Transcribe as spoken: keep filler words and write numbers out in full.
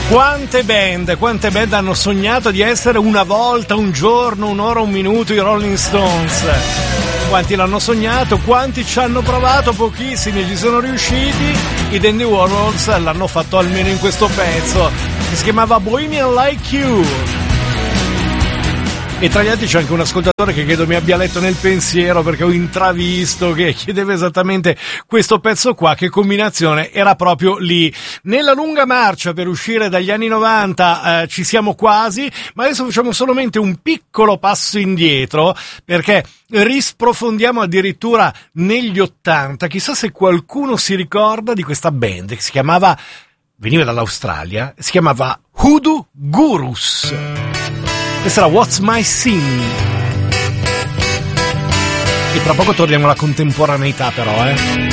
Quante band, quante band hanno sognato di essere una volta, un giorno, un'ora, un minuto i Rolling Stones? Quanti l'hanno sognato, quanti ci hanno provato, pochissimi ci sono riusciti. I Dandy Warhols l'hanno fatto almeno in questo pezzo, che si chiamava Bohemian Like You. E tra gli altri c'è anche un ascoltatore che credo mi abbia letto nel pensiero, perché ho intravisto che chiedeva esattamente questo pezzo qua, che combinazione era proprio lì. Nella lunga marcia per uscire dagli anni novanta eh, ci siamo quasi, ma adesso facciamo solamente un piccolo passo indietro, perché risprofondiamo addirittura negli ottanta. Chissà se qualcuno si ricorda di questa band che si chiamava, veniva dall'Australia, si chiamava Hoodoo Gurus. Questa era What's My Sin. E tra poco torniamo alla contemporaneità però, eh.